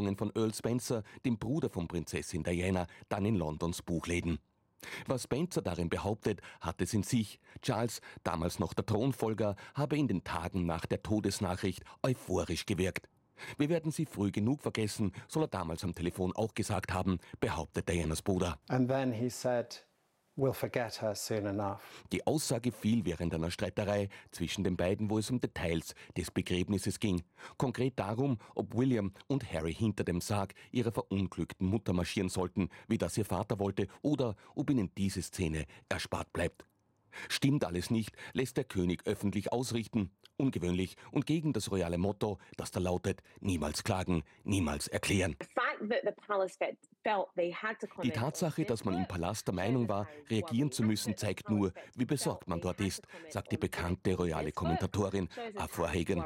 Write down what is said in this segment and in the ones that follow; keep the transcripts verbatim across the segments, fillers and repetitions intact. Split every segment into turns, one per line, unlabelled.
Erscheinungen von Earl Spencer, dem Bruder von Prinzessin Diana, dann in Londons Buchläden. Was Spencer darin behauptet, hat es in sich. Charles, damals noch der Thronfolger, habe in den Tagen nach der Todesnachricht euphorisch gewirkt. Wir werden sie früh genug vergessen, soll er damals am Telefon auch gesagt haben, behauptet Dianas Bruder.
And then he said, we'll forget her soon enough.
Die Aussage fiel während einer Streiterei zwischen den beiden, wo es um Details des Begräbnisses ging. Konkret darum, ob William und Harry hinter dem Sarg ihrer verunglückten Mutter marschieren sollten, wie das ihr Vater wollte, oder ob ihnen diese Szene erspart bleibt. Stimmt alles nicht, lässt der König öffentlich ausrichten. Ungewöhnlich und gegen das royale Motto, das da lautet, niemals klagen, niemals erklären. Die Tatsache, dass man im Palast der Meinung war, reagieren zu müssen, zeigt nur, wie besorgt man dort ist, sagt die bekannte royale Kommentatorin Afua Hagen.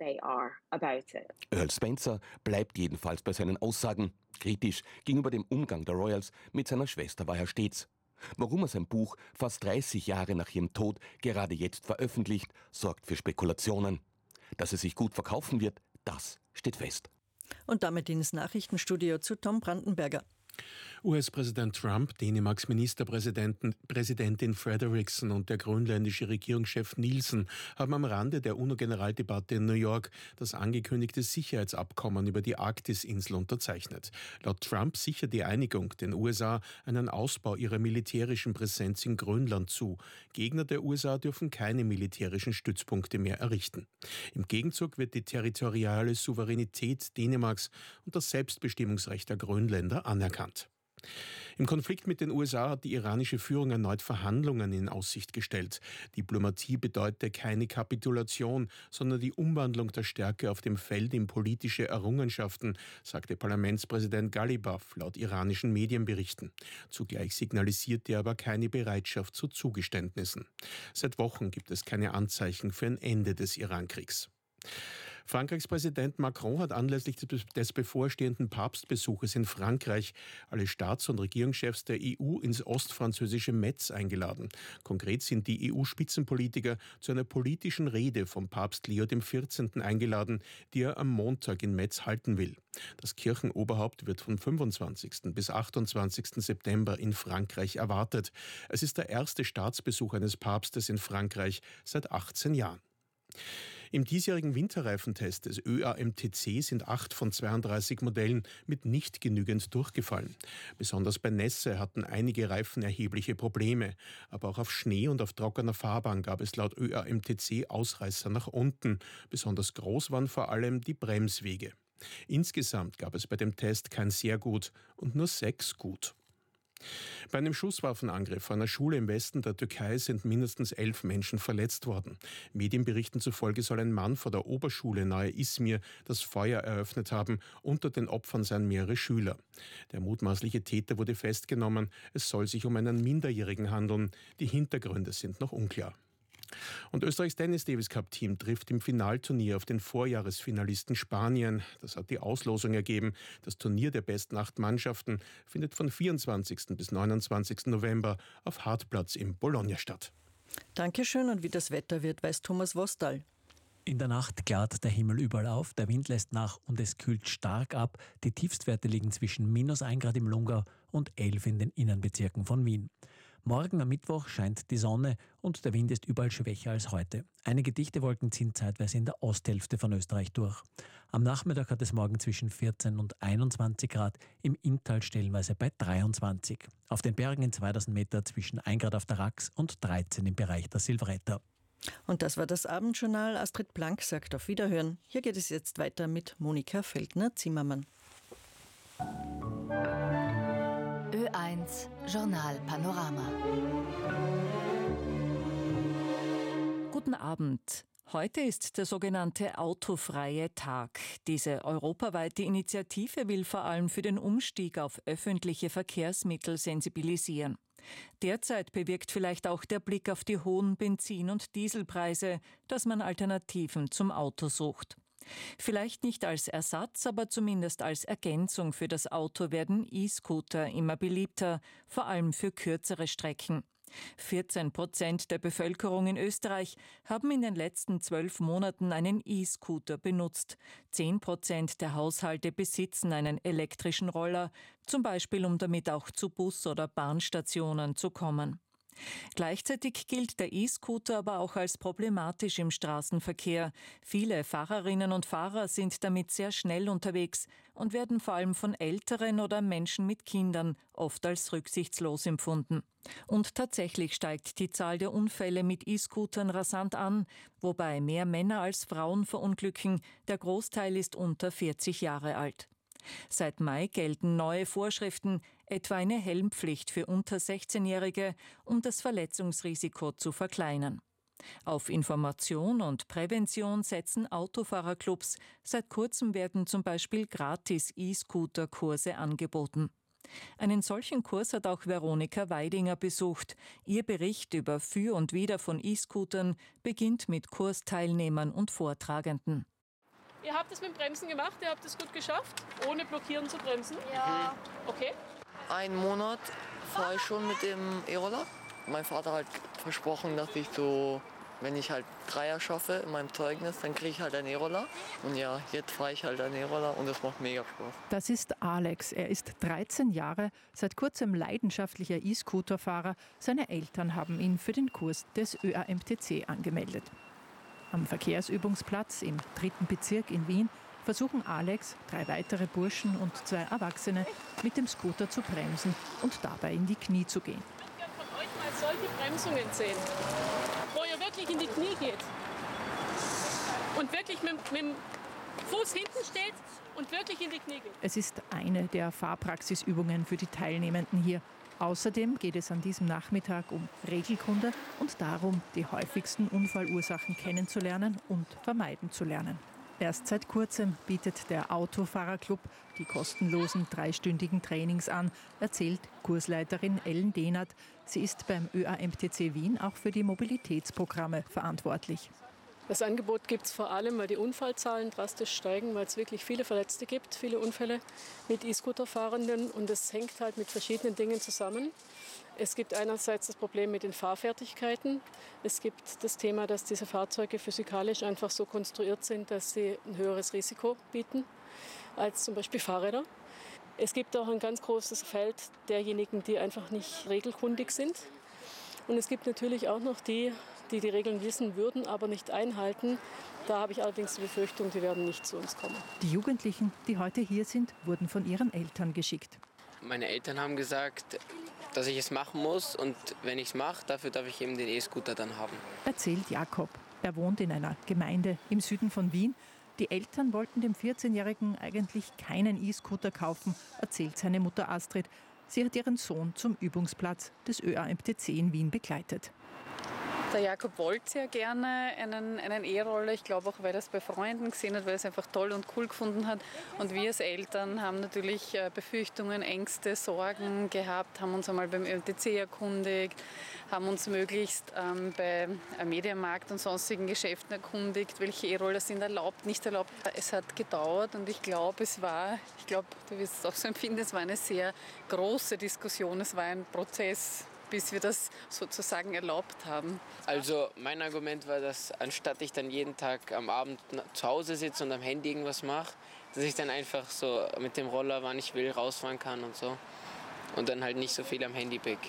Earl Spencer bleibt jedenfalls bei seinen Aussagen. Kritisch gegenüber dem Umgang der Royals mit seiner Schwester war er stets. Warum er sein Buch fast dreißig Jahre nach ihrem Tod gerade jetzt veröffentlicht, sorgt für Spekulationen. Dass es sich gut verkaufen wird, das steht fest.
Und damit ins Nachrichtenstudio zu Tom Brandenberger.
U S-Präsident Trump, Dänemarks Ministerpräsidentin Präsidentin Frederiksen und der grönländische Regierungschef Nielsen haben am Rande der UNO-Generaldebatte in New York das angekündigte Sicherheitsabkommen über die Arktis-Insel unterzeichnet. Laut Trump sichert die Einigung den U S A einen Ausbau ihrer militärischen Präsenz in Grönland zu. Gegner der U S A dürfen keine militärischen Stützpunkte mehr errichten. Im Gegenzug wird die territoriale Souveränität Dänemarks und das Selbstbestimmungsrecht der Grönländer anerkannt. Im Konflikt mit den U S A hat die iranische Führung erneut Verhandlungen in Aussicht gestellt. Diplomatie bedeutet keine Kapitulation, sondern die Umwandlung der Stärke auf dem Feld in politische Errungenschaften, sagte Parlamentspräsident Ghalibaf laut iranischen Medienberichten. Zugleich signalisierte er aber keine Bereitschaft zu Zugeständnissen. Seit Wochen gibt es keine Anzeichen für ein Ende des Irankriegs. Frankreichs Präsident Macron hat anlässlich des bevorstehenden Papstbesuches in Frankreich alle Staats- und Regierungschefs der E U ins ostfranzösische Metz eingeladen. Konkret sind die E U-Spitzenpolitiker zu einer politischen Rede vom Papst Leo der vierzehnte eingeladen, die er am Montag in Metz halten will. Das Kirchenoberhaupt wird vom fünfundzwanzigsten bis achtundzwanzigsten September in Frankreich erwartet. Es ist der erste Staatsbesuch eines Papstes in Frankreich seit achtzehn Jahren. Im diesjährigen Winterreifentest des Ö A M T C sind acht von zweiunddreißig Modellen mit nicht genügend durchgefallen. Besonders bei Nässe hatten einige Reifen erhebliche Probleme. Aber auch auf Schnee und auf trockener Fahrbahn gab es laut Ö A M T C Ausreißer nach unten. Besonders groß waren vor allem die Bremswege. Insgesamt gab es bei dem Test kein sehr gut und nur sechs gut. Bei einem Schusswaffenangriff an einer Schule im Westen der Türkei sind mindestens elf Menschen verletzt worden. Medienberichten zufolge soll ein Mann vor der Oberschule nahe Izmir das Feuer eröffnet haben. Unter den Opfern seien mehrere Schüler. Der mutmaßliche Täter wurde festgenommen. Es soll sich um einen Minderjährigen handeln. Die Hintergründe sind noch unklar. Und Österreichs Tennis-Davis-Cup-Team trifft im Finalturnier auf den Vorjahresfinalisten Spanien. Das hat die Auslosung ergeben. Das Turnier der besten acht Mannschaften findet von vierundzwanzigsten bis neunundzwanzigsten November auf Hartplatz in Bologna statt.
Dankeschön. Und wie das Wetter wird, weiß Thomas Wostal.
In der Nacht klart der Himmel überall auf, der Wind lässt nach und es kühlt stark ab. Die Tiefstwerte liegen zwischen minus ein Grad im Lungau und elf in den Innenbezirken von Wien. Morgen am Mittwoch scheint die Sonne und der Wind ist überall schwächer als heute. Einige dichte Wolken ziehen zeitweise in der Osthälfte von Österreich durch. Am Nachmittag hat es morgen zwischen vierzehn und einundzwanzig Grad, im Inntal stellenweise bei dreiundzwanzig. Auf den Bergen in zweitausend Meter zwischen ein Grad auf der Rax und dreizehn im Bereich der Silvretta.
Und das war das Abendjournal. Astrid Blank sagt auf Wiederhören. Hier geht es jetzt weiter mit Monika Feldner-Zimmermann.
Ö eins Journal Panorama.
Guten Abend. Heute ist der sogenannte Autofreie Tag. Diese europaweite Initiative will vor allem für den Umstieg auf öffentliche Verkehrsmittel sensibilisieren. Derzeit bewirkt vielleicht auch der Blick auf die hohen Benzin- und Dieselpreise, dass man Alternativen zum Auto sucht. Vielleicht nicht als Ersatz, aber zumindest als Ergänzung für das Auto werden E-Scooter immer beliebter, vor allem für kürzere Strecken. vierzehn Prozent der Bevölkerung in Österreich haben in den letzten zwölf Monaten einen E-Scooter benutzt. zehn Prozent der Haushalte besitzen einen elektrischen Roller, zum Beispiel um damit auch zu Bus- oder Bahnstationen zu kommen. Gleichzeitig gilt der E-Scooter aber auch als problematisch im Straßenverkehr. Viele Fahrerinnen und Fahrer sind damit sehr schnell unterwegs und werden vor allem von Älteren oder Menschen mit Kindern oft als rücksichtslos empfunden. Und tatsächlich steigt die Zahl der Unfälle mit E-Scootern rasant an, wobei mehr Männer als Frauen verunglücken. Der Großteil ist unter vierzig Jahre alt. Seit Mai gelten neue Vorschriften, etwa eine Helmpflicht für unter sechzehnjährige, um das Verletzungsrisiko zu verkleinern. Auf Information und Prävention setzen Autofahrerclubs. Seit kurzem werden zum Beispiel gratis E-Scooter-Kurse angeboten. Einen solchen Kurs hat auch Veronika Weidinger besucht. Ihr Bericht über Für und Wider von E-Scootern beginnt mit Kursteilnehmern und Vortragenden.
Ihr habt es mit dem Bremsen gemacht, ihr habt es gut geschafft, ohne blockieren zu bremsen?
Ja.
Okay.
Einen Monat fahre ich schon mit dem E-Roller. Mein Vater hat versprochen, dass ich so, wenn ich halt Dreier schaffe in meinem Zeugnis, dann kriege ich halt einen E-Roller. Und ja, jetzt fahre ich halt einen E-Roller und das macht mega Spaß.
Das ist Alex. Er ist dreizehn Jahre, seit kurzem leidenschaftlicher E-Scooter-Fahrer. Seine Eltern haben ihn für den Kurs des Ö A M T C angemeldet. Am Verkehrsübungsplatz im dritten Bezirk in Wien versuchen Alex, drei weitere Burschen und zwei Erwachsene mit dem Scooter zu bremsen und dabei in die Knie zu gehen.
Ich würde gerne von euch mal solche Bremsungen sehen, wo ihr wirklich in die Knie geht und wirklich mit, mit dem Fuß hinten steht und wirklich in die Knie geht.
Es ist eine der Fahrpraxisübungen für die Teilnehmenden hier. Außerdem geht es an diesem Nachmittag um Regelkunde und darum, die häufigsten Unfallursachen kennenzulernen und vermeiden zu lernen. Erst seit kurzem bietet der Autofahrerclub die kostenlosen dreistündigen Trainings an, erzählt Kursleiterin Ellen Dehnert. Sie ist beim Ö A M T C Wien auch für die Mobilitätsprogramme verantwortlich.
Das Angebot gibt es vor allem, weil die Unfallzahlen drastisch steigen, weil es wirklich viele Verletzte gibt, viele Unfälle mit E-Scooter-Fahrenden. Und das hängt halt mit verschiedenen Dingen zusammen. Es gibt einerseits das Problem mit den Fahrfertigkeiten. Es gibt das Thema, dass diese Fahrzeuge physikalisch einfach so konstruiert sind, dass sie ein höheres Risiko bieten als zum Beispiel Fahrräder. Es gibt auch ein ganz großes Feld derjenigen, die einfach nicht regelkundig sind. Und es gibt natürlich auch noch die, die die Regeln wissen würden, aber nicht einhalten. Da habe ich allerdings die Befürchtung, die werden nicht zu uns kommen.
Die Jugendlichen, die heute hier sind, wurden von ihren Eltern geschickt.
Meine Eltern haben gesagt, dass ich es machen muss und wenn ich es mache, dafür darf ich eben den E-Scooter dann haben.
Erzählt Jakob. Er wohnt in einer Gemeinde im Süden von Wien. Die Eltern wollten dem vierzehnjährigen eigentlich keinen E-Scooter kaufen, erzählt seine Mutter Astrid. Sie hat ihren Sohn zum Übungsplatz des Ö A M T C in Wien begleitet.
Der Jakob wollte sehr gerne einen, einen E-Roller. Ich glaube auch, weil er es bei Freunden gesehen hat, weil er es einfach toll und cool gefunden hat. Und wir als Eltern haben natürlich Befürchtungen, Ängste, Sorgen gehabt, haben uns einmal beim Ö A M T C erkundigt, haben uns möglichst ähm, bei einem Mediamarkt und sonstigen Geschäften erkundigt, welche E-Roller sind erlaubt, nicht erlaubt. Es hat gedauert und ich glaube, es war, ich glaube, du wirst es auch so empfinden, es war eine sehr große Diskussion, es war ein Prozess, bis wir das sozusagen erlaubt haben.
Also mein Argument war, dass anstatt ich dann jeden Tag am Abend zu Hause sitze und am Handy irgendwas mache, dass ich dann einfach so mit dem Roller, wann ich will, rausfahren kann und so. Und dann halt nicht so viel am Handy bin.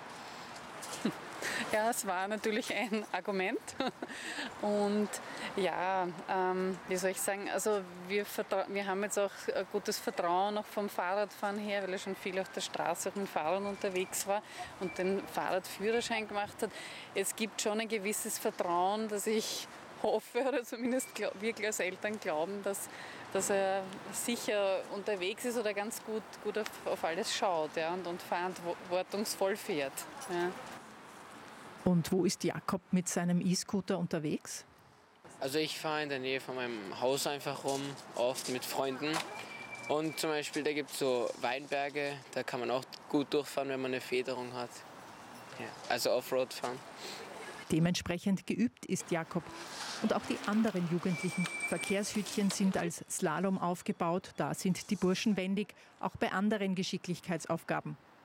Ja, es war natürlich ein Argument. Und ja, ähm, wie soll ich sagen, also wir, wir haben jetzt auch ein gutes Vertrauen auch vom Fahrradfahren her, weil er schon viel auf der Straße auch mit Fahrrad unterwegs war und den Fahrradführerschein gemacht hat. Es gibt schon ein gewisses Vertrauen, dass ich hoffe, oder zumindest glaub, wir als Eltern glauben, dass, dass er sicher unterwegs ist oder ganz gut, gut auf, auf alles schaut, ja, und, und verantwortungsvoll fährt. Ja.
Und wo ist Jakob mit seinem E-Scooter unterwegs?
Also ich fahre in der Nähe von meinem Haus einfach rum, oft mit Freunden. Und zum Beispiel, da gibt es so Weinberge, da kann man auch gut durchfahren, wenn man eine Federung hat. Ja, also Offroad fahren.
Dementsprechend geübt ist Jakob. Und auch die anderen Jugendlichen. Verkehrshütchen sind als Slalom aufgebaut, da sind die Burschen wendig, auch bei anderen Geschicklichkeitsaufgaben.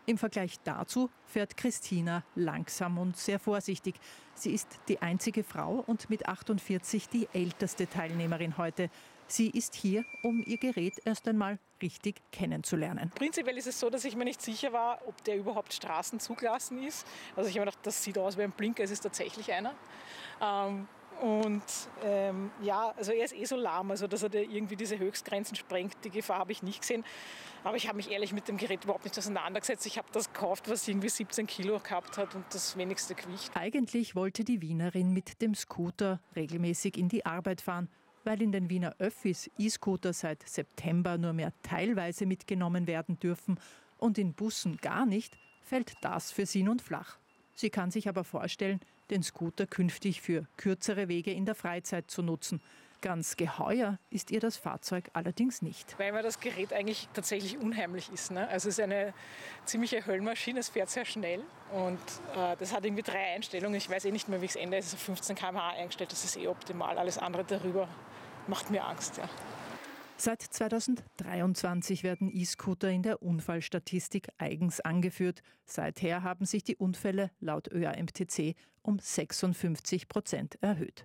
Im Vergleich dazu fährt Christina langsam und sehr vorsichtig. Sie ist die einzige Frau und mit achtundvierzig die älteste Teilnehmerin heute. Sie ist hier, um ihr Gerät erst einmal richtig kennenzulernen.
Prinzipiell ist es so, dass ich mir nicht sicher war, ob der überhaupt straßenzugelassen ist. Also ich habe mir gedacht, das sieht aus wie ein Blinker, es ist tatsächlich einer. Ähm, und ähm, ja, also er ist eh so lahm, also dass er irgendwie diese Höchstgrenzen sprengt, die Gefahr habe ich nicht gesehen. Aber ich habe mich ehrlich mit dem Gerät überhaupt nicht auseinandergesetzt. Ich habe das gekauft, was irgendwie siebzehn Kilo gehabt hat und das wenigste Gewicht.
Eigentlich wollte die Wienerin mit dem Scooter regelmäßig in die Arbeit fahren. Weil in den Wiener Öffis E-Scooter seit September nur mehr teilweise mitgenommen werden dürfen und in Bussen gar nicht, fällt das für sie nun flach. Sie kann sich aber vorstellen, den Scooter künftig für kürzere Wege in der Freizeit zu nutzen. Ganz geheuer ist ihr das Fahrzeug allerdings nicht.
Weil mir das Gerät eigentlich tatsächlich unheimlich ist. Ne? Also es ist eine ziemliche Höllmaschine, es fährt sehr schnell und äh, das hat irgendwie drei Einstellungen. Ich weiß eh nicht mehr, wie es Ende ist. Es ist auf fünfzehn Kilometer pro Stunde eingestellt, das ist eh optimal. Alles andere darüber macht mir Angst. Ja.
Seit zweitausenddreiundzwanzig werden E-Scooter in der Unfallstatistik eigens angeführt. Seither haben sich die Unfälle laut Ö A M T C um sechsundfünfzig Prozent erhöht.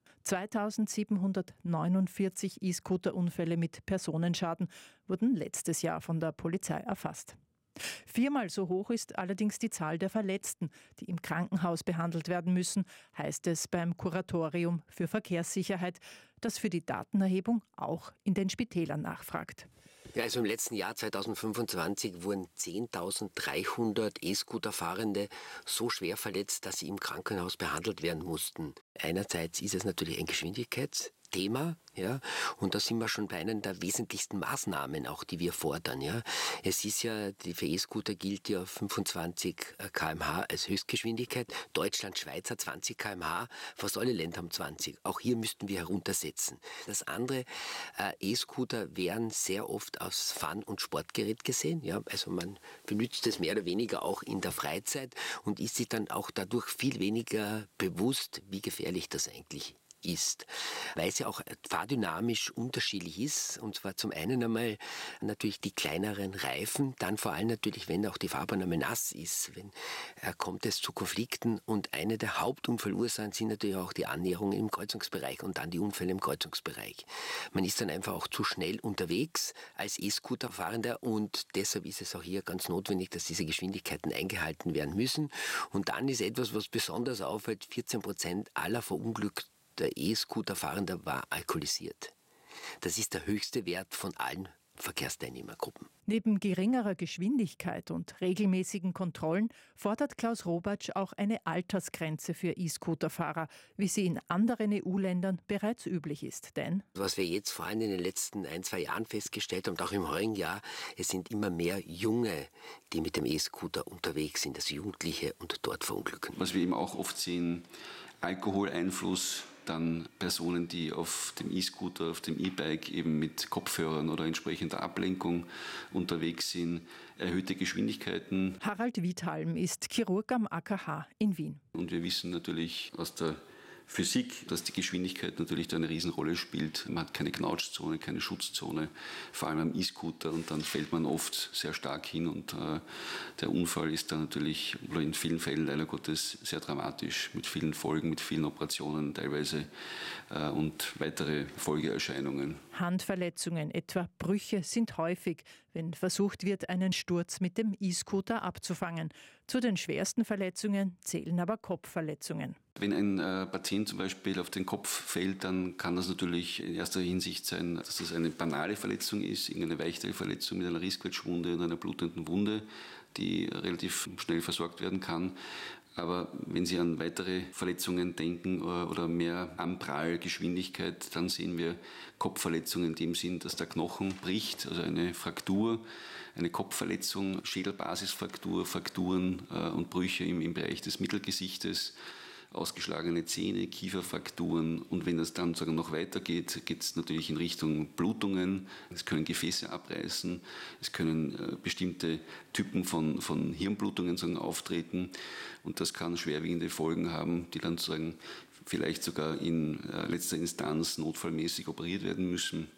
zweitausendsiebenhundertneunundvierzig E-Scooter-Unfälle mit Personenschaden wurden letztes Jahr von der Polizei erfasst. Viermal so hoch ist allerdings die Zahl der Verletzten, die im Krankenhaus behandelt werden müssen, heißt es beim Kuratorium für Verkehrssicherheit, das für die Datenerhebung auch in den Spitälern nachfragt.
Ja, also im letzten Jahr zweitausendfünfundzwanzig wurden zehntausenddreihundert E-Scooter-Fahrende so schwer verletzt, dass sie im Krankenhaus behandelt werden mussten. Einerseits ist es natürlich ein Geschwindigkeitsthema, ja, und da sind wir schon bei einer der wesentlichsten Maßnahmen, auch die wir fordern. Ja. Es ist ja, die für E-Scooter gilt ja fünfundzwanzig Kilometer pro Stunde als Höchstgeschwindigkeit. Deutschland, Schweiz hat zwanzig Kilometer pro Stunde, fast alle Länder haben zwanzig. Auch hier müssten wir heruntersetzen. Das andere, äh, E-Scooter werden sehr oft als Fun- und Sportgerät gesehen. Ja. Also man benutzt es mehr oder weniger auch in der Freizeit und ist sich dann auch dadurch viel weniger bewusst, wie gefährlich das eigentlich ist, weil es ja auch fahrdynamisch unterschiedlich ist, und zwar zum einen einmal natürlich die kleineren Reifen, dann vor allem natürlich, wenn auch die Fahrbahn einmal nass ist, wenn äh, kommt es zu Konflikten, und eine der Hauptunfallursachen sind natürlich auch die Annäherungen im Kreuzungsbereich und dann die Unfälle im Kreuzungsbereich. Man ist dann einfach auch zu schnell unterwegs als E-Scooter-Fahrender und deshalb ist es auch hier ganz notwendig, dass diese Geschwindigkeiten eingehalten werden müssen. Und dann ist etwas, was besonders auffällt, vierzehn Prozent aller Verunglückten der E-Scooter-Fahrender war alkoholisiert. Das ist der höchste Wert von allen Verkehrsteilnehmergruppen.
Neben geringerer Geschwindigkeit und regelmäßigen Kontrollen fordert Klaus Robatsch auch eine Altersgrenze für E-Scooter-Fahrer, wie sie in anderen E U-Ländern bereits üblich ist. Denn
was wir jetzt vor allem in den letzten ein, zwei Jahren festgestellt haben, und auch im heurigen Jahr, es sind immer mehr Junge, die mit dem E-Scooter unterwegs sind, also Jugendliche, und dort verunglücken.
Was wir eben auch oft sehen, Alkoholeinfluss, dann Personen, die auf dem E-Scooter, auf dem E-Bike eben mit Kopfhörern oder entsprechender Ablenkung unterwegs sind, erhöhte Geschwindigkeiten.
Harald Wiedhalm ist Chirurg am A K H in Wien.
Und wir wissen natürlich aus der Physik, dass die Geschwindigkeit natürlich da eine Riesenrolle spielt. Man hat keine Knautschzone, keine Schutzzone, vor allem am E-Scooter, und dann fällt man oft sehr stark hin und äh, der Unfall ist dann natürlich in vielen Fällen leider Gottes sehr dramatisch, mit vielen Folgen, mit vielen Operationen teilweise äh, und weitere Folgeerscheinungen.
Handverletzungen, etwa Brüche, sind häufig, wenn versucht wird, einen Sturz mit dem E-Scooter abzufangen. Zu den schwersten Verletzungen zählen aber Kopfverletzungen.
Wenn ein äh, Patient zum Beispiel auf den Kopf fällt, dann kann das natürlich in erster Hinsicht sein, dass das eine banale Verletzung ist, irgendeine Weichteilverletzung mit einer Rissquetschwunde und einer blutenden Wunde, die relativ schnell versorgt werden kann. Aber wenn Sie an weitere Verletzungen denken oder mehr Anprall, Geschwindigkeit, dann sehen wir Kopfverletzungen in dem Sinn, dass der Knochen bricht, also eine Fraktur, eine Kopfverletzung, Schädelbasisfraktur, Frakturen äh, und Brüche im, im Bereich des Mittelgesichtes, ausgeschlagene Zähne, Kieferfrakturen, und wenn das dann sogar noch weitergeht, geht es natürlich in Richtung Blutungen. Es können Gefäße abreißen, es können äh, bestimmte Typen von, von Hirnblutungen sagen, auftreten, und das kann schwerwiegende Folgen haben, die dann sagen, vielleicht sogar in äh, letzter Instanz notfallmäßig operiert werden müssen.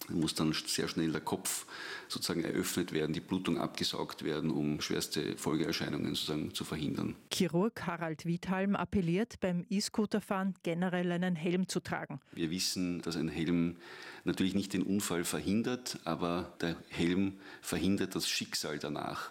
muss dann sehr schnell der Kopf sozusagen eröffnet werden, die Blutung abgesaugt werden, um schwerste Folgeerscheinungen sozusagen zu verhindern.
Chirurg Harald Viethalm appelliert, beim E-Scooterfahren generell einen Helm zu tragen.
Wir wissen, dass ein Helm natürlich nicht den Unfall verhindert, aber der Helm verhindert das Schicksal danach.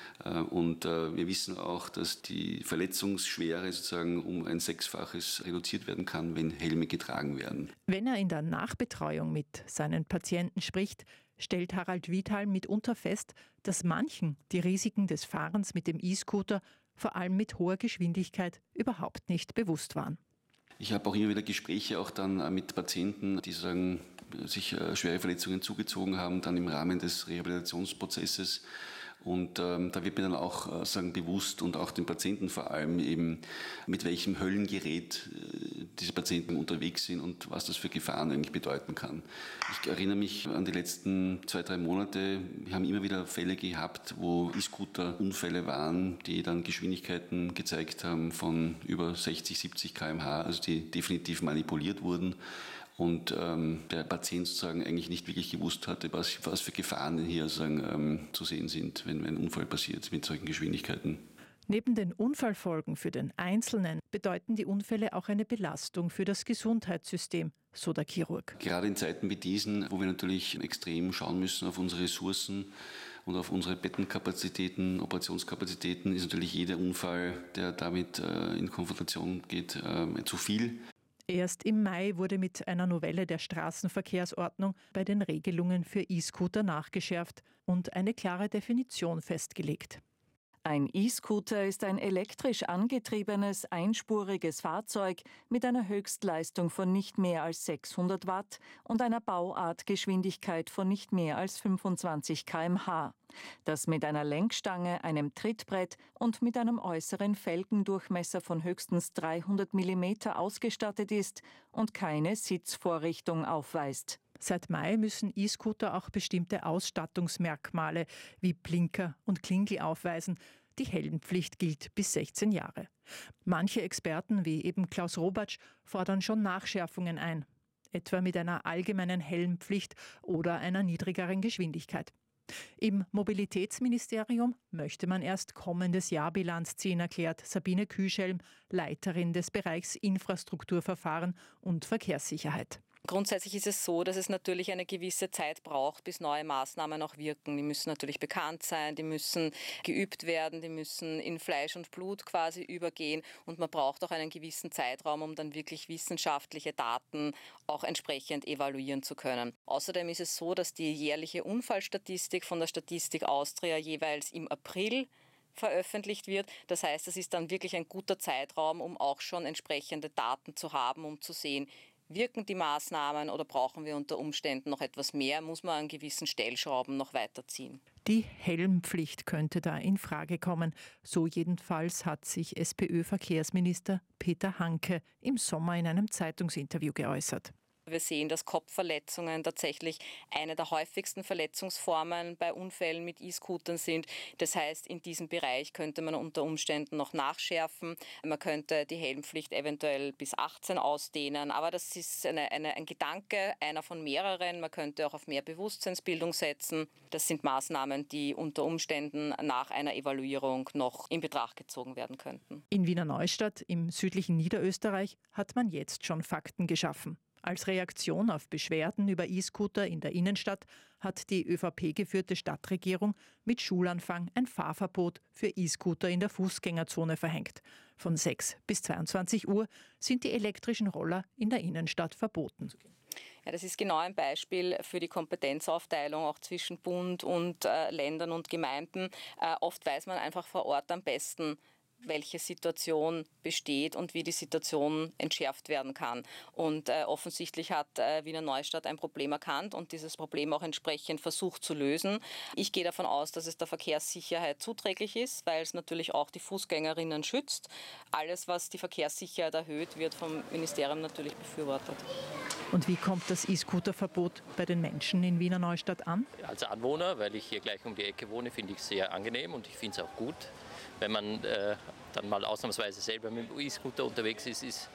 Und wir wissen auch, dass die Verletzungsschwere sozusagen um ein Sechsfaches reduziert werden kann, wenn Helme getragen werden.
Wenn er in der Nachbetreuung mit seinen Patienten spricht, stellt Harald Viethalm mitunter fest, dass manchen die Risiken des Fahrens mit dem E-Scooter vor allem mit hoher Geschwindigkeit überhaupt nicht bewusst waren.
Ich habe auch immer wieder Gespräche auch dann mit Patienten, die sagen, sich schwere Verletzungen zugezogen haben, dann im Rahmen des Rehabilitationsprozesses. Und ähm, da wird mir dann auch äh, sagen, bewusst und auch den Patienten vor allem eben, mit welchem Höllengerät äh, diese Patienten unterwegs sind und was das für Gefahren eigentlich bedeuten kann. Ich erinnere mich an die letzten zwei, drei Monate. Wir haben immer wieder Fälle gehabt, wo E-Scooter-Unfälle waren, die dann Geschwindigkeiten gezeigt haben von über sechzig, siebzig Kilometer pro Stunde, also die definitiv manipuliert wurden. Und ähm, der Patient sozusagen eigentlich nicht wirklich gewusst hatte, was, was für Gefahren hier sozusagen, ähm, zu sehen sind, wenn ein Unfall passiert mit solchen Geschwindigkeiten.
Neben den Unfallfolgen für den Einzelnen bedeuten die Unfälle auch eine Belastung für das Gesundheitssystem, so der Chirurg.
Gerade in Zeiten wie diesen, wo wir natürlich extrem schauen müssen auf unsere Ressourcen und auf unsere Bettenkapazitäten, Operationskapazitäten, ist natürlich jeder Unfall, der damit äh, in Konfrontation geht, äh, zu viel.
Erst im Mai wurde mit einer Novelle der Straßenverkehrsordnung bei den Regelungen für E-Scooter nachgeschärft und eine klare Definition festgelegt.
Ein E-Scooter ist ein elektrisch angetriebenes, einspuriges Fahrzeug mit einer Höchstleistung von nicht mehr als sechshundert Watt und einer Bauartgeschwindigkeit von nicht mehr als fünfundzwanzig Kilometer pro Stunde, das mit einer Lenkstange, einem Trittbrett und mit einem äußeren Felgendurchmesser von höchstens dreihundert Millimeter ausgestattet ist und keine Sitzvorrichtung aufweist.
Seit Mai müssen E-Scooter auch bestimmte Ausstattungsmerkmale wie Blinker und Klingel aufweisen. Die Helmpflicht gilt bis sechzehn Jahre. Manche Experten, wie eben Klaus Robatsch, fordern schon Nachschärfungen ein, etwa mit einer allgemeinen Helmpflicht oder einer niedrigeren Geschwindigkeit. Im Mobilitätsministerium möchte man erst kommendes Jahr Bilanz ziehen, erklärt Sabine Kühlschelm, Leiterin des Bereichs Infrastrukturverfahren und Verkehrssicherheit.
Grundsätzlich ist es so, dass es natürlich eine gewisse Zeit braucht, bis neue Maßnahmen auch wirken. Die müssen natürlich bekannt sein, die müssen geübt werden, die müssen in Fleisch und Blut quasi übergehen und man braucht auch einen gewissen Zeitraum, um dann wirklich wissenschaftliche Daten auch entsprechend evaluieren zu können. Außerdem ist es so, dass die jährliche Unfallstatistik von der Statistik Austria jeweils im April veröffentlicht wird. Das heißt, es ist dann wirklich ein guter Zeitraum, um auch schon entsprechende Daten zu haben, um zu sehen, wirken die Maßnahmen oder brauchen wir unter Umständen noch etwas mehr? Muss man an gewissen Stellschrauben noch weiterziehen?
Die Helmpflicht könnte da in Frage kommen. So jedenfalls hat sich SPÖ-Verkehrsminister Peter Hanke im Sommer in einem Zeitungsinterview geäußert.
Wir sehen, dass Kopfverletzungen tatsächlich eine der häufigsten Verletzungsformen bei Unfällen mit E-Scootern sind. Das heißt, in diesem Bereich könnte man unter Umständen noch nachschärfen. Man könnte die Helmpflicht eventuell bis achtzehn ausdehnen. Aber das ist eine, eine, ein Gedanke, einer von mehreren. Man könnte auch auf mehr Bewusstseinsbildung setzen. Das sind Maßnahmen, die unter Umständen nach einer Evaluierung noch in Betracht gezogen werden könnten.
In Wiener Neustadt im südlichen Niederösterreich hat man jetzt schon Fakten geschaffen. Als Reaktion auf Beschwerden über E-Scooter in der Innenstadt hat die ÖVP-geführte Stadtregierung mit Schulanfang ein Fahrverbot für E-Scooter in der Fußgängerzone verhängt. Von sechs bis zweiundzwanzig Uhr sind die elektrischen Roller in der Innenstadt verboten.
Ja, das ist genau ein Beispiel für die Kompetenzaufteilung auch zwischen Bund und äh, Ländern und Gemeinden. Äh, oft weiß man einfach vor Ort am besten, welche Situation besteht und wie die Situation entschärft werden kann. Und äh, offensichtlich hat äh, Wiener Neustadt ein Problem erkannt und dieses Problem auch entsprechend versucht zu lösen. Ich gehe davon aus, dass es der Verkehrssicherheit zuträglich ist, weil es natürlich auch die Fußgängerinnen schützt. Alles, was die Verkehrssicherheit erhöht, wird vom Ministerium natürlich befürwortet.
Und wie kommt das E-Scooter-Verbot bei den Menschen in Wiener Neustadt an?
Als Anwohner, weil ich hier gleich um die Ecke wohne, finde ich es sehr angenehm und ich finde es auch gut. Wenn man äh, dann mal ausnahmsweise selber mit dem E-Scooter unterwegs ist, ist,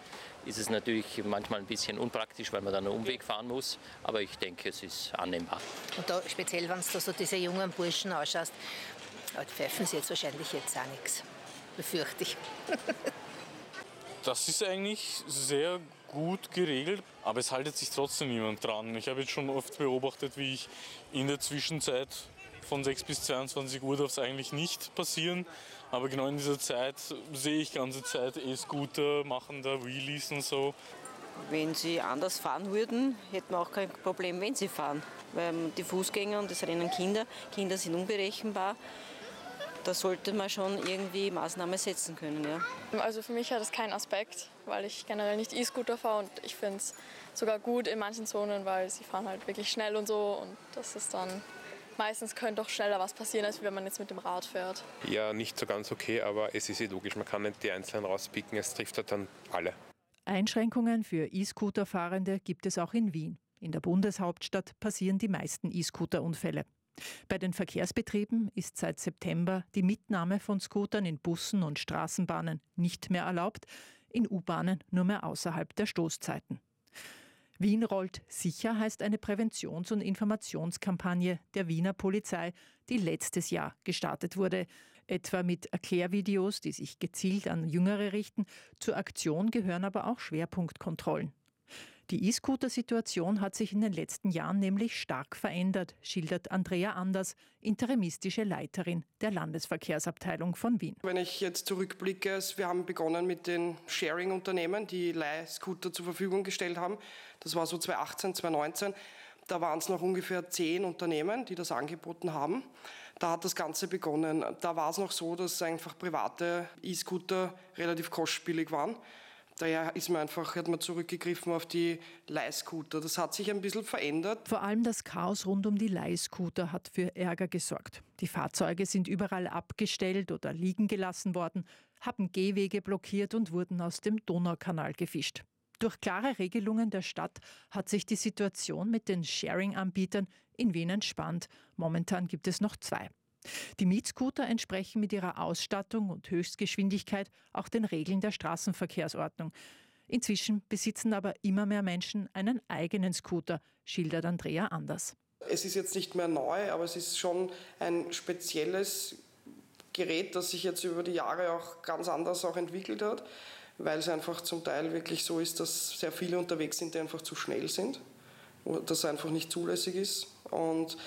ist es natürlich manchmal ein bisschen unpraktisch, weil man dann einen Umweg fahren muss. Aber ich denke, es ist annehmbar.
Und da, speziell, wenn du so diese jungen Burschen anschaust, pfeifen sie jetzt wahrscheinlich jetzt auch nichts. Befürchte ich.
Das ist eigentlich sehr gut geregelt, aber es haltet sich trotzdem niemand dran. Ich habe jetzt schon oft beobachtet, wie ich in der Zwischenzeit von sechs bis zweiundzwanzig Uhr darf es eigentlich nicht passieren. Aber genau in dieser Zeit sehe ich ganze Zeit E-Scooter machen da Wheelies und so.
Wenn sie anders fahren würden, hätten wir auch kein Problem, wenn sie fahren. Weil die Fußgänger und es rennen Kinder, Kinder sind unberechenbar. Da sollte man schon irgendwie Maßnahmen setzen können. Ja.
Also für mich hat es keinen Aspekt, weil ich generell nicht E-Scooter fahre und ich finde es sogar gut in manchen Zonen, weil sie fahren halt wirklich schnell und so und das ist dann meistens könnte doch schneller was passieren, als wenn man jetzt mit dem Rad fährt.
Ja, nicht so ganz okay, aber es ist eh logisch, man kann nicht die Einzelnen rauspicken, es trifft halt dann alle.
Einschränkungen für E-Scooter-Fahrende gibt es auch in Wien. In der Bundeshauptstadt passieren die meisten E-Scooter-Unfälle. Bei den Verkehrsbetrieben ist seit September die Mitnahme von Scootern in Bussen und Straßenbahnen nicht mehr erlaubt, in U-Bahnen nur mehr außerhalb der Stoßzeiten. Wien rollt sicher heißt eine Präventions- und Informationskampagne der Wiener Polizei, die letztes Jahr gestartet wurde. Etwa mit Erklärvideos, die sich gezielt an Jüngere richten. Zur Aktion gehören aber auch Schwerpunktkontrollen. Die E-Scooter-Situation hat sich in den letzten Jahren nämlich stark verändert, schildert Andrea Anders, interimistische Leiterin der Landesverkehrsabteilung von Wien.
Wenn ich jetzt zurückblicke, wir haben begonnen mit den Sharing-Unternehmen, die Leih-Scooter zur Verfügung gestellt haben. Das war so zweitausendachtzehn, zweitausendneunzehn. Da waren es noch ungefähr zehn Unternehmen, die das angeboten haben. Da hat das Ganze begonnen. Da war es noch so, dass einfach private E-Scooter relativ kostspielig waren. Daher ist man einfach, hat man zurückgegriffen auf die Leihscooter. Das hat sich ein bisschen verändert.
Vor allem das Chaos rund um die Leihscooter hat für Ärger gesorgt. Die Fahrzeuge sind überall abgestellt oder liegen gelassen worden, haben Gehwege blockiert und wurden aus dem Donaukanal gefischt. Durch klare Regelungen der Stadt hat sich die Situation mit den Sharing-Anbietern in Wien entspannt. Momentan gibt es noch zwei. Die Mietscooter entsprechen mit ihrer Ausstattung und Höchstgeschwindigkeit auch den Regeln der Straßenverkehrsordnung. Inzwischen besitzen aber immer mehr Menschen einen eigenen Scooter, schildert Andrea Anders.
Es ist jetzt nicht mehr neu, aber es ist schon ein spezielles Gerät, das sich jetzt über die Jahre auch ganz anders auch entwickelt hat, weil es einfach zum Teil wirklich so ist, dass sehr viele unterwegs sind, die einfach zu schnell sind, das einfach nicht zulässig ist. Und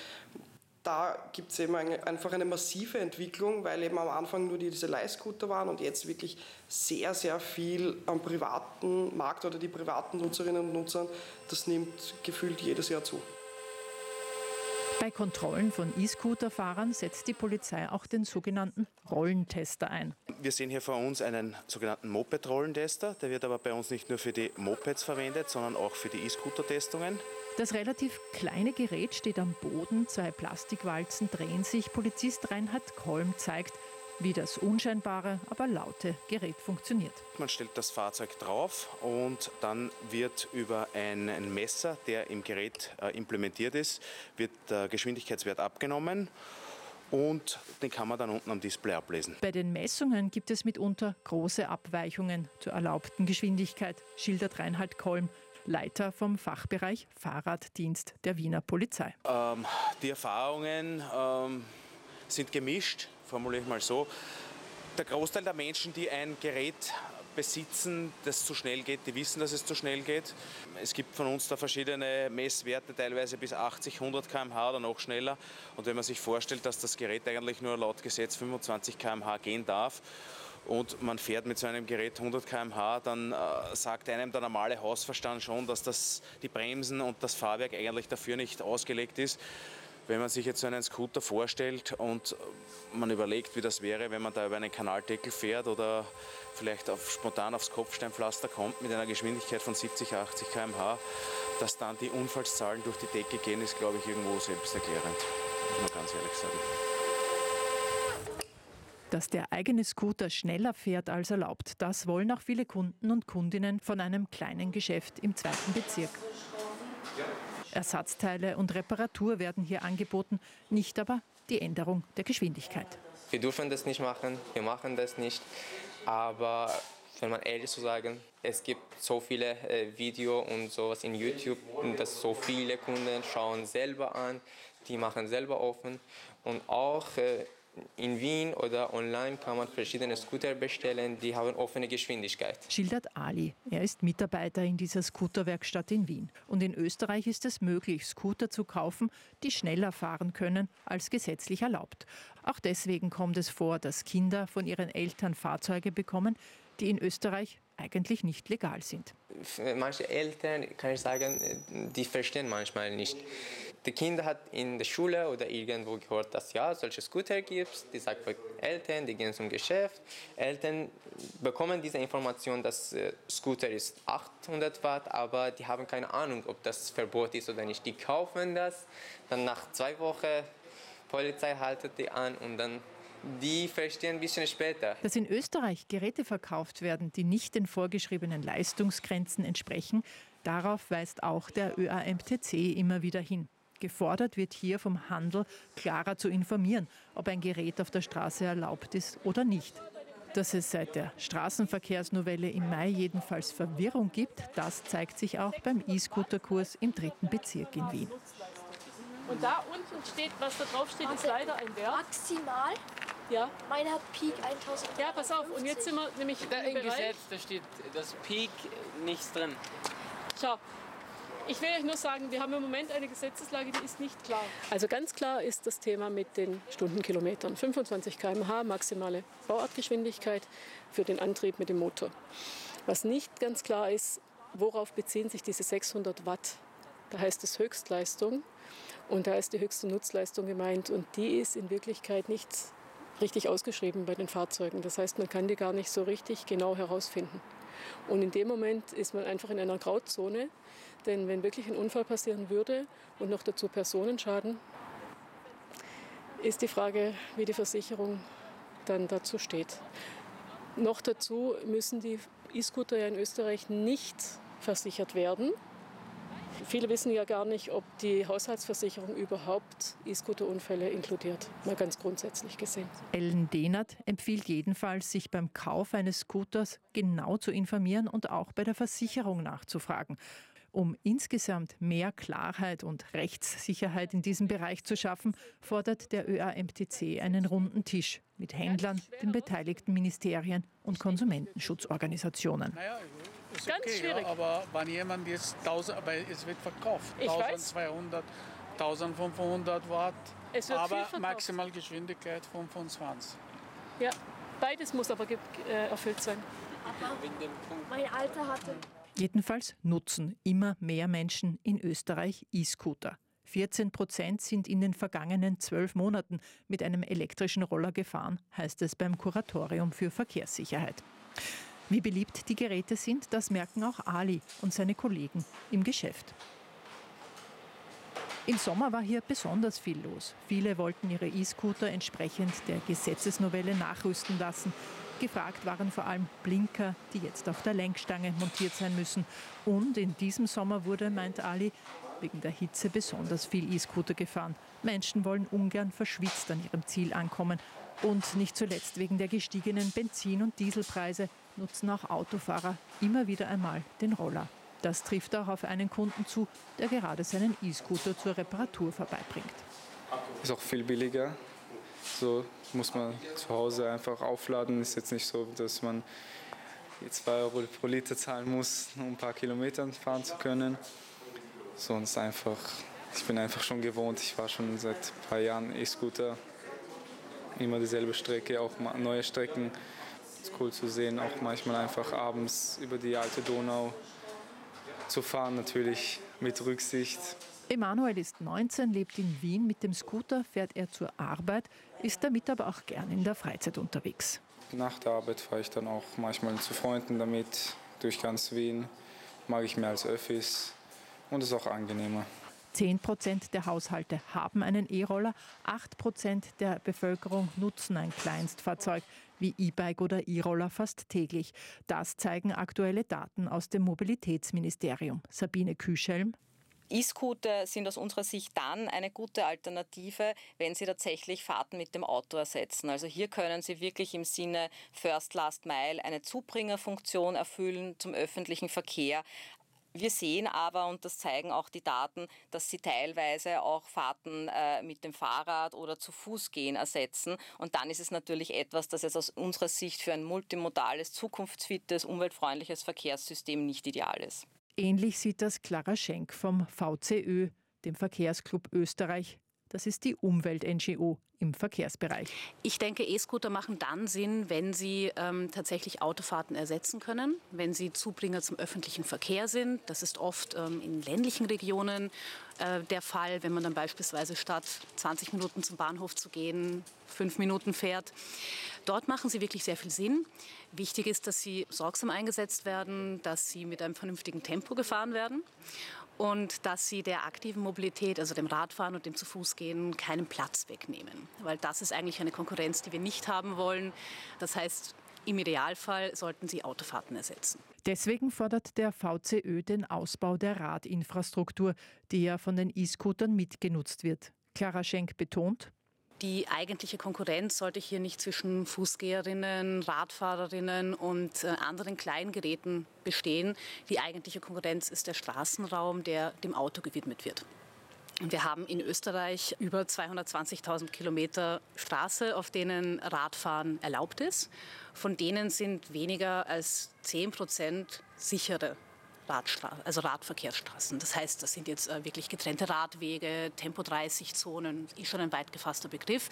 da gibt es eben eine, einfach eine massive Entwicklung, weil eben am Anfang nur diese Leihscooter waren und jetzt wirklich sehr, sehr viel am privaten Markt oder die privaten Nutzerinnen und Nutzer, das nimmt gefühlt jedes Jahr zu.
Bei Kontrollen von E-Scooter-Fahrern setzt die Polizei auch den sogenannten Rollentester ein.
Wir sehen hier vor uns einen sogenannten Moped-Rollentester. Der wird aber bei uns nicht nur für die Mopeds verwendet, sondern auch für die E-Scooter-Testungen.
Das relativ kleine Gerät steht am Boden, zwei Plastikwalzen drehen sich. Polizist Reinhard Kolm zeigt, wie das unscheinbare, aber laute Gerät funktioniert.
Man stellt das Fahrzeug drauf und dann wird über ein Messer, der im Gerät äh, implementiert ist, wird der Geschwindigkeitswert abgenommen und den kann man dann unten am Display ablesen.
Bei den Messungen gibt es mitunter große Abweichungen zur erlaubten Geschwindigkeit, schildert Reinhard Kolm, Leiter vom Fachbereich Fahrraddienst der Wiener Polizei.
Ähm, die Erfahrungen ähm, sind gemischt, formuliere ich mal so. Der Großteil der Menschen, die ein Gerät besitzen, das zu schnell geht, die wissen, dass es zu schnell geht. Es gibt von uns da verschiedene Messwerte, teilweise bis achtzig, hundert Kilometer pro Stunde oder noch schneller. Und wenn man sich vorstellt, dass das Gerät eigentlich nur laut Gesetz fünfundzwanzig Kilometer pro Stunde gehen darf, und man fährt mit so einem Gerät hundert Kilometer pro Stunde, dann äh, sagt einem der normale Hausverstand schon, dass das, die Bremsen und das Fahrwerk eigentlich dafür nicht ausgelegt ist. Wenn man sich jetzt so einen Scooter vorstellt und man überlegt, wie das wäre, wenn man da über einen Kanaldeckel fährt oder vielleicht auf, spontan aufs Kopfsteinpflaster kommt mit einer Geschwindigkeit von siebzig, achtzig Kilometer pro Stunde, dass dann die Unfallszahlen durch die Decke gehen, ist, glaube ich, irgendwo selbsterklärend, muss man ganz ehrlich sagen.
Dass der eigene Scooter schneller fährt als erlaubt, das wollen auch viele Kunden und Kundinnen von einem kleinen Geschäft im zweiten Bezirk. Ersatzteile und Reparatur werden hier angeboten, nicht aber die Änderung der Geschwindigkeit.
Wir dürfen das nicht machen, wir machen das nicht, aber
wenn man ehrlich zu sagen, es gibt so viele äh, Videos und sowas in YouTube, dass so viele Kunden schauen selber an, die machen selber offen und auch äh, in Wien oder online kann man verschiedene Scooter bestellen, die haben offene Geschwindigkeit.
Schildert Ali. Er ist Mitarbeiter in dieser Scooterwerkstatt in Wien. Und in Österreich ist es möglich, Scooter zu kaufen, die schneller fahren können als gesetzlich erlaubt. Auch deswegen kommt es vor, dass Kinder von ihren Eltern Fahrzeuge bekommen, die in Österreich eigentlich nicht legal sind.
Manche Eltern, kann ich sagen, die verstehen manchmal nicht. Die Kinder hat in der Schule oder irgendwo gehört, dass ja solche Scooter gibt. Die sagt Eltern, die gehen zum Geschäft. Eltern bekommen diese Information, dass äh, Scooter ist achthundert Watt, aber die haben keine Ahnung, ob das Verbot ist oder nicht. Die kaufen das, dann nach zwei Wochen Polizei haltet die an und dann die verstehen ein bisschen später.
Dass in Österreich Geräte verkauft werden, die nicht den vorgeschriebenen Leistungsgrenzen entsprechen, darauf weist auch der Ö A M T C immer wieder hin. Gefordert wird hier vom Handel, klarer zu informieren, ob ein Gerät auf der Straße erlaubt ist oder nicht. Dass es seit der Straßenverkehrsnovelle im Mai jedenfalls Verwirrung gibt, das zeigt sich auch beim E-Scooter-Kurs im dritten Bezirk in Wien.
Und da unten steht, was da drauf steht, ist leider ein Wert.
Maximal?
Ja.
Meine hat Peak eintausend.
Ja, pass auf. Und jetzt sind wir nämlich
Da
im
im
Bereich.
Gesetz, da steht das Peak nichts drin.
Schau, ich will euch nur sagen, wir haben im Moment eine Gesetzeslage, die ist nicht klar. Also ganz klar ist das Thema mit den Stundenkilometern. fünfundzwanzig Kilometer pro Stunde maximale Bauartgeschwindigkeit für den Antrieb mit dem Motor. Was nicht ganz klar ist, worauf beziehen sich diese sechshundert Watt? Da heißt es Höchstleistung und da ist die höchste Nutzleistung gemeint und die ist in Wirklichkeit nicht richtig ausgeschrieben bei den Fahrzeugen. Das heißt, man kann die gar nicht so richtig genau herausfinden. Und in dem Moment ist man einfach in einer Grauzone, denn wenn wirklich ein Unfall passieren würde und noch dazu Personenschaden, ist die Frage, wie die Versicherung dann dazu steht. Noch dazu müssen die E-Scooter ja in Österreich nicht versichert werden. Viele wissen ja gar nicht, ob die Haushaltsversicherung überhaupt E-Scooter-Unfälle inkludiert, mal ganz grundsätzlich gesehen.
Ellen Dehnert empfiehlt jedenfalls, sich beim Kauf eines Scooters genau zu informieren und auch bei der Versicherung nachzufragen. Um insgesamt mehr Klarheit und Rechtssicherheit in diesem Bereich zu schaffen, fordert der Ö A M T C einen runden Tisch mit Händlern, den beteiligten Ministerien und Konsumentenschutzorganisationen.
Naja, ist
Ganz
okay,
schwierig.
Ja, aber wenn jemand jetzt tausend, aber es wird verkauft,
Ich weiß.
eintausendzweihundert, eintausendfünfhundert Watt,
Es wird viel
aber
verkauft.
Maximalgeschwindigkeit fünfundzwanzig.
Ja, beides muss aber ge- äh, erfüllt sein.
Mein Alter hatte.
Jedenfalls nutzen immer mehr Menschen in Österreich E-Scooter. vierzehn Prozent sind in den vergangenen zwölf Monaten mit einem elektrischen Roller gefahren, heißt es beim Kuratorium für Verkehrssicherheit. Wie beliebt die Geräte sind, das merken auch Ali und seine Kollegen im Geschäft. Im Sommer war hier besonders viel los. Viele wollten ihre E-Scooter entsprechend der Gesetzesnovelle nachrüsten lassen. Gefragt waren vor allem Blinker, die jetzt auf der Lenkstange montiert sein müssen. Und in diesem Sommer wurde, meint Ali, wegen der Hitze besonders viel E-Scooter gefahren. Menschen wollen ungern verschwitzt an ihrem Ziel ankommen. Und nicht zuletzt wegen der gestiegenen Benzin- und Dieselpreise nutzen auch Autofahrer immer wieder einmal den Roller. Das trifft auch auf einen Kunden zu, der gerade seinen E-Scooter zur Reparatur vorbeibringt.
Ist auch viel billiger. So muss man zu Hause einfach aufladen. Ist jetzt nicht so, dass man zwei Euro pro Liter zahlen muss, um ein paar Kilometer fahren zu können. Sonst einfach, ich bin einfach schon gewohnt. Ich fahre schon seit ein paar Jahren E-Scooter. Immer dieselbe Strecke, auch neue Strecken. Ist cool zu sehen, auch manchmal einfach abends über die alte Donau zu fahren, natürlich mit Rücksicht.
Emanuel ist neunzehn, lebt in Wien. Mit dem Scooter fährt er zur Arbeit, ist damit aber auch gern in der Freizeit unterwegs.
Nach der Arbeit fahre ich dann auch manchmal zu Freunden damit, durch ganz Wien. Mag ich mehr als Öffis und ist auch angenehmer.
zehn Prozent der Haushalte haben einen E-Roller, acht Prozent der Bevölkerung nutzen ein Kleinstfahrzeug wie E-Bike oder E-Roller fast täglich. Das zeigen aktuelle Daten aus dem Mobilitätsministerium. Sabine Küschelm.
E-Scooter sind aus unserer Sicht dann eine gute Alternative, wenn sie tatsächlich Fahrten mit dem Auto ersetzen. Also hier können sie wirklich im Sinne First Last Mile eine Zubringerfunktion erfüllen zum öffentlichen Verkehr. Wir sehen aber, und das zeigen auch die Daten, dass sie teilweise auch Fahrten äh, mit dem Fahrrad oder zu Fuß gehen ersetzen. Und dann ist es natürlich etwas, das jetzt aus unserer Sicht für ein multimodales, zukunftsfittes, umweltfreundliches Verkehrssystem nicht ideal ist.
Ähnlich sieht das Clara Schenk vom V C Ö, dem Verkehrsclub Österreich. Das ist die Umwelt-N G O im Verkehrsbereich.
Ich denke, E-Scooter machen dann Sinn, wenn sie ähm, tatsächlich Autofahrten ersetzen können, wenn sie Zubringer zum öffentlichen Verkehr sind. Das ist oft ähm, in ländlichen Regionen äh, der Fall, wenn man dann beispielsweise statt zwanzig Minuten zum Bahnhof zu gehen, fünf Minuten fährt. Dort machen sie wirklich sehr viel Sinn. Wichtig ist, dass sie sorgsam eingesetzt werden, dass sie mit einem vernünftigen Tempo gefahren werden. Und dass sie der aktiven Mobilität, also dem Radfahren und dem Zu-Fuß-Gehen, keinen Platz wegnehmen. Weil das ist eigentlich eine Konkurrenz, die wir nicht haben wollen. Das heißt, im Idealfall sollten sie Autofahrten ersetzen.
Deswegen fordert der V C Ö den Ausbau der Radinfrastruktur, die ja von den E-Scootern mitgenutzt wird. Clara Schenk betont:
Die eigentliche Konkurrenz sollte hier nicht zwischen Fußgeherinnen, Radfahrerinnen und äh, anderen Kleingeräten bestehen. Die eigentliche Konkurrenz ist der Straßenraum, der dem Auto gewidmet wird. Und wir haben in Österreich über zweihundertzwanzigtausend Kilometer Straße, auf denen Radfahren erlaubt ist. Von denen sind weniger als zehn Prozent sichere Radstraßen, also Radverkehrsstraßen. Das heißt, das sind jetzt äh, wirklich getrennte Radwege, Tempo dreißig Zonen, ist schon ein weit gefasster Begriff.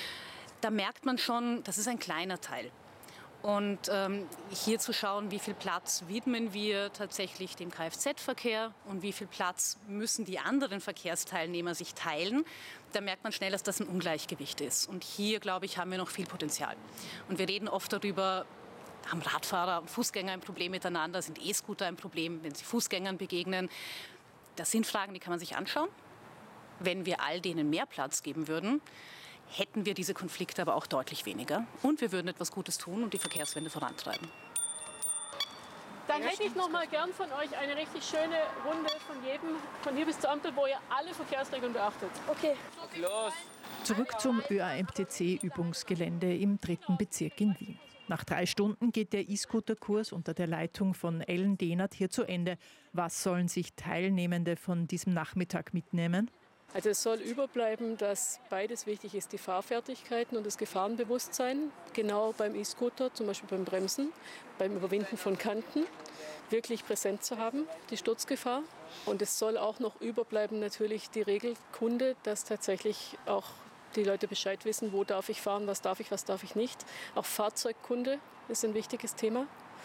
Da merkt man schon, das ist ein kleiner Teil. Und ähm, hier zu schauen, wie viel Platz widmen wir tatsächlich dem Kfz-Verkehr und wie viel Platz müssen die anderen Verkehrsteilnehmer sich teilen, da merkt man schnell, dass das ein Ungleichgewicht ist. Und hier, glaube ich, haben wir noch viel Potenzial. Und wir reden oft darüber, haben Radfahrer und Fußgänger ein Problem miteinander, sind E-Scooter ein Problem, wenn sie Fußgängern begegnen. Das sind Fragen, die kann man sich anschauen. Wenn wir all denen mehr Platz geben würden, hätten wir diese Konflikte aber auch deutlich weniger. Und wir würden etwas Gutes tun und die Verkehrswende vorantreiben.
Dann hätte ich noch mal gern von euch eine richtig schöne Runde von jedem, von hier bis zur Ampel, wo ihr alle Verkehrsregeln beachtet.
Okay.
Los.
Zurück zum Ö A M T C-Übungsgelände im dritten Bezirk in Wien. Nach drei Stunden geht der E-Scooter-Kurs unter der Leitung von Ellen Dehnert hier zu Ende. Was sollen sich Teilnehmende von diesem Nachmittag mitnehmen?
Also es soll überbleiben, dass beides wichtig ist, die Fahrfertigkeiten und das Gefahrenbewusstsein, genau beim E-Scooter, zum Beispiel beim Bremsen, beim Überwinden von Kanten, wirklich präsent zu haben, die Sturzgefahr. Und es soll auch noch überbleiben natürlich die Regelkunde, dass tatsächlich auch die Leute Bescheid wissen, wo darf ich fahren, was darf ich, was darf ich nicht. Auch Fahrzeugkunde ist ein wichtiges Thema.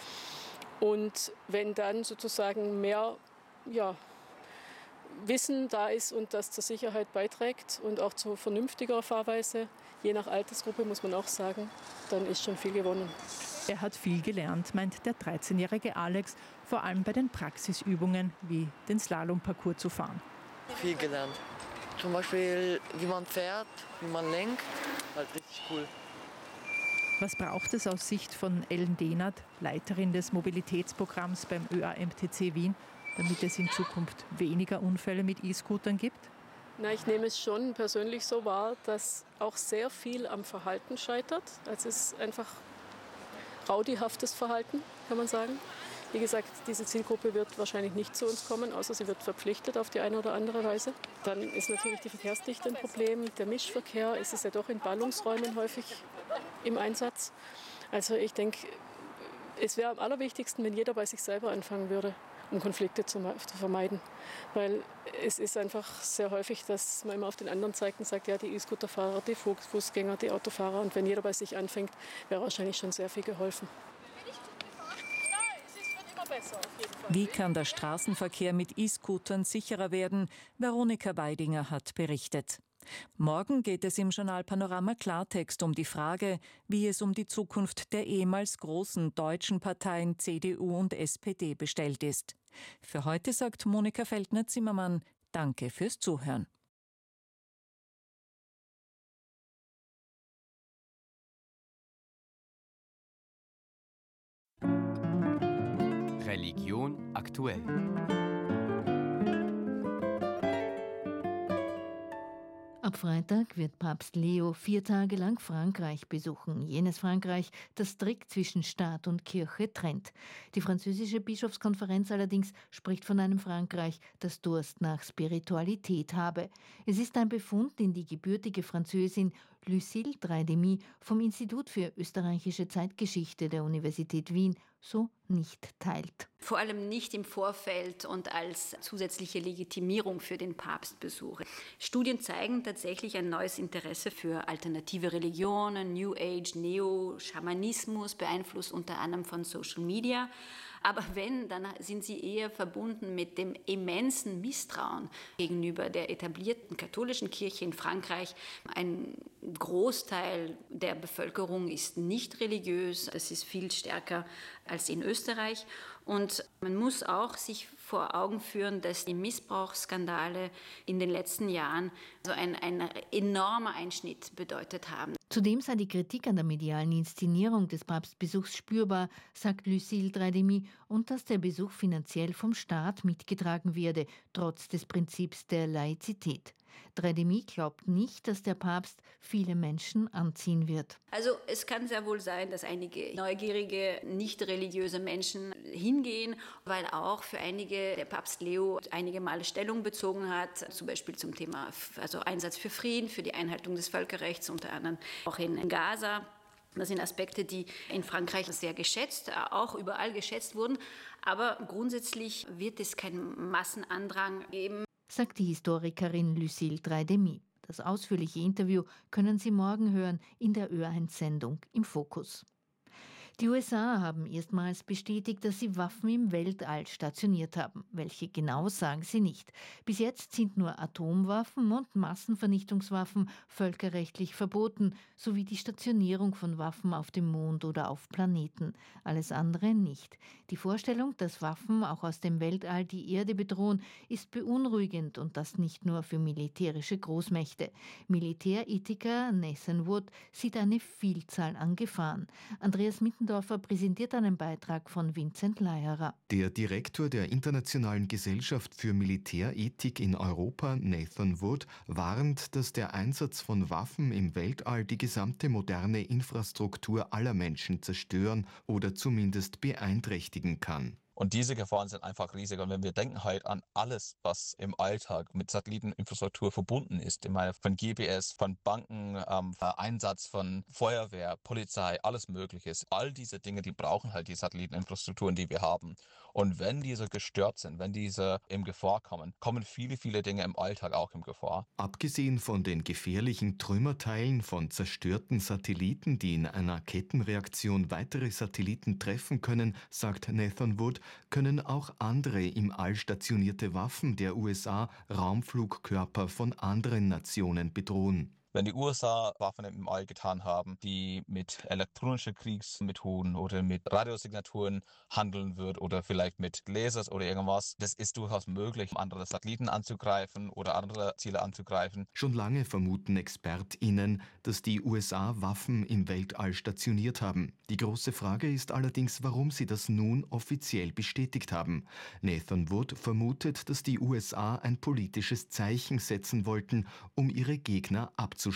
Und wenn dann sozusagen mehr ja, Wissen da ist und das zur Sicherheit beiträgt und auch zu vernünftiger Fahrweise, je nach Altersgruppe muss man auch sagen, dann ist schon viel gewonnen.
Er hat viel gelernt, meint der dreizehnjährige Alex, vor allem bei den Praxisübungen wie den Slalomparcours zu fahren.
Viel gelernt. Zum Beispiel, wie man fährt, wie man lenkt, halt richtig cool.
Was braucht es aus Sicht von Ellen Dehnert, Leiterin des Mobilitätsprogramms beim Ö A M T C Wien, damit es in Zukunft weniger Unfälle mit E-Scootern gibt?
Na, ich nehme es schon persönlich so wahr, dass auch sehr viel am Verhalten scheitert. Also es ist einfach raudihaftes Verhalten, kann man sagen. Wie gesagt, diese Zielgruppe wird wahrscheinlich nicht zu uns kommen, außer sie wird verpflichtet auf die eine oder andere Weise. Dann ist natürlich die Verkehrsdichte ein Problem. Der Mischverkehr ist es ja doch in Ballungsräumen häufig im Einsatz. Also ich denke, es wäre am allerwichtigsten, wenn jeder bei sich selber anfangen würde, um Konflikte zu, zu vermeiden. Weil es ist einfach sehr häufig, dass man immer auf den anderen zeigt und sagt, ja, die E-Scooterfahrer, die Fußgänger, die Autofahrer. Und wenn jeder bei sich anfängt, wäre wahrscheinlich schon sehr viel geholfen.
Wie kann der Straßenverkehr mit E-Scootern sicherer werden? Veronika Weidinger hat berichtet. Morgen geht es im Journal Panorama Klartext um die Frage, wie es um die Zukunft der ehemals großen deutschen Parteien C D U und S P D bestellt ist. Für heute sagt Monika Feldner-Zimmermann, danke fürs Zuhören.
Religion aktuell. Ab Freitag wird Papst Leo vier Tage lang Frankreich besuchen. Jenes Frankreich, das strikt zwischen Staat und Kirche trennt. Die französische Bischofskonferenz allerdings spricht von einem Frankreich, das Durst nach Spiritualität habe. Es ist ein Befund, den die gebürtige Französin Lucille Dreidemi vom Institut für österreichische Zeitgeschichte der Universität Wien so nicht teilt.
Vor allem nicht im Vorfeld und als zusätzliche Legitimierung für den Papstbesuch. Studien zeigen tatsächlich ein neues Interesse für alternative Religionen, New Age, Neo-Schamanismus, beeinflusst unter anderem von Social Media. Aber wenn, dann sind sie eher verbunden mit dem immensen Misstrauen gegenüber der etablierten katholischen Kirche in Frankreich. Ein Großteil der Bevölkerung ist nicht religiös. Das ist viel stärker als in Österreich. Und man muss auch sich vor Augen führen, dass die Missbrauchsskandale in den letzten Jahren so ein, ein enormer Einschnitt bedeutet haben.
Zudem sei die Kritik an der medialen Inszenierung des Papstbesuchs spürbar, sagt Lucille Dreidemi, und dass der Besuch finanziell vom Staat mitgetragen werde, trotz des Prinzips der Laizität. Dreidemi glaubt nicht, dass der Papst viele Menschen anziehen wird.
Also es kann sehr wohl sein, dass einige neugierige, nicht religiöse Menschen hingehen, weil auch für einige der Papst Leo einige Male Stellung bezogen hat, zum Beispiel zum Thema also Einsatz für Frieden, für die Einhaltung des Völkerrechts, unter anderem auch in Gaza. Das sind Aspekte, die in Frankreich sehr geschätzt, auch überall geschätzt wurden. Aber grundsätzlich wird es keinen Massenandrang geben,
sagt die Historikerin Lucille Dreidemi. Das ausführliche Interview können Sie morgen hören in der Ö eins Sendung im Fokus. Die U S A haben erstmals bestätigt, dass sie Waffen im Weltall stationiert haben. Welche genau, sagen sie nicht. Bis jetzt sind nur Atomwaffen und Massenvernichtungswaffen völkerrechtlich verboten, sowie die Stationierung von Waffen auf dem Mond oder auf Planeten. Alles andere nicht. Die Vorstellung, dass Waffen auch aus dem Weltall die Erde bedrohen, ist beunruhigend, und das nicht nur für militärische Großmächte. Militärethiker Nathan Wood sieht eine Vielzahl an Gefahren. Andreas Mittendorfer präsentiert einen Beitrag von Vincent Leierer.
Der Direktor der Internationalen Gesellschaft für Militärethik in Europa, Nathan Wood, warnt, dass der Einsatz von Waffen im Weltall die gesamte moderne Infrastruktur aller Menschen zerstören oder zumindest beeinträchtigen kann.
Und diese Gefahren sind einfach riesig. Und wenn wir denken halt an alles, was im Alltag mit Satelliteninfrastruktur verbunden ist, ich meine von G P S, von Banken, ähm, Einsatz von Feuerwehr, Polizei, alles Mögliche. All diese Dinge, die brauchen halt die Satelliteninfrastrukturen, die wir haben. Und wenn diese gestört sind, wenn diese in Gefahr kommen, kommen viele, viele Dinge im Alltag auch in Gefahr.
Abgesehen von den gefährlichen Trümmerteilen von zerstörten Satelliten, die in einer Kettenreaktion weitere Satelliten treffen können, sagt Nathan Wood, können auch andere im All stationierte Waffen der U S A Raumflugkörper von anderen Nationen bedrohen.
Wenn die U S A Waffen im All getan haben, die mit elektronischen Kriegsmethoden oder mit Radiosignaturen handeln wird oder vielleicht mit Lasers oder irgendwas, das ist durchaus möglich, andere Satelliten anzugreifen oder andere Ziele anzugreifen.
Schon lange vermuten ExpertInnen, dass die U S A Waffen im Weltall stationiert haben. Die große Frage ist allerdings, warum sie das nun offiziell bestätigt haben. Nathan Wood vermutet, dass die U S A ein politisches Zeichen setzen wollten, um ihre Gegner abzuschrecken.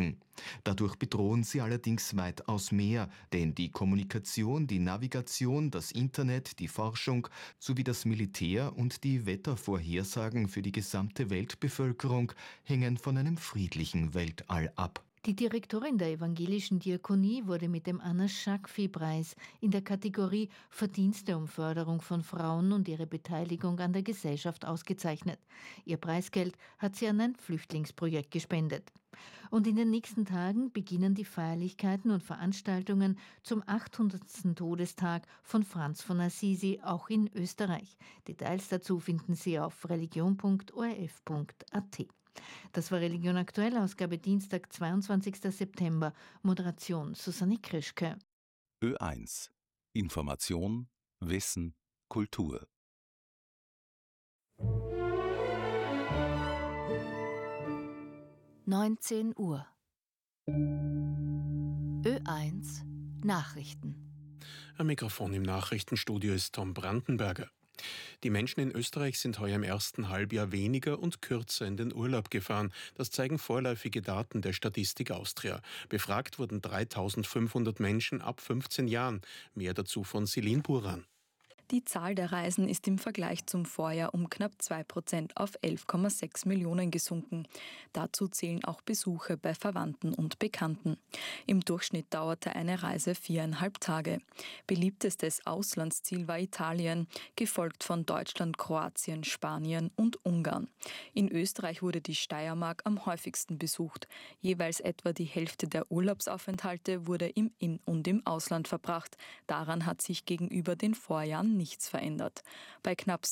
Dadurch bedrohen sie allerdings weitaus mehr, denn die Kommunikation, die Navigation, das Internet, die Forschung sowie das Militär und die Wettervorhersagen für die gesamte Weltbevölkerung hängen von einem friedlichen Weltall ab.
Die Direktorin der evangelischen Diakonie wurde mit dem Anna-Schakfi-Preis in der Kategorie Verdienste um Förderung von Frauen und ihre Beteiligung an der Gesellschaft ausgezeichnet. Ihr Preisgeld hat sie an ein Flüchtlingsprojekt gespendet. Und in den nächsten Tagen beginnen die Feierlichkeiten und Veranstaltungen zum achthundertsten Todestag von Franz von Assisi, auch in Österreich. Details dazu finden Sie auf religion punkt o r f punkt a t. Das war Religion aktuell, Ausgabe Dienstag, zweiundzwanzigsten September. Moderation Susanne Krischke.
Ö eins. Information, Wissen, Kultur.
neunzehn Uhr. Ö eins Nachrichten.
Am Mikrofon im Nachrichtenstudio ist Tom Brandenberger.
Die Menschen in Österreich sind heuer im ersten Halbjahr weniger und kürzer in den Urlaub gefahren. Das zeigen vorläufige Daten der Statistik Austria. Befragt wurden dreitausendfünfhundert Menschen ab fünfzehn Jahren. Mehr dazu von Celine Buran.
Die Zahl der Reisen ist im Vergleich zum Vorjahr um knapp zwei Prozent auf elf Komma sechs Millionen gesunken. Dazu zählen auch Besuche bei Verwandten und Bekannten. Im Durchschnitt dauerte eine Reise viereinhalb Tage. Beliebtestes Auslandsziel war Italien, gefolgt von Deutschland, Kroatien, Spanien und Ungarn. In Österreich wurde die Steiermark am häufigsten besucht. Jeweils etwa die Hälfte der Urlaubsaufenthalte wurde im In- und im Ausland verbracht. Daran hat sich gegenüber den Vorjahren nichts verändert. Bei knapp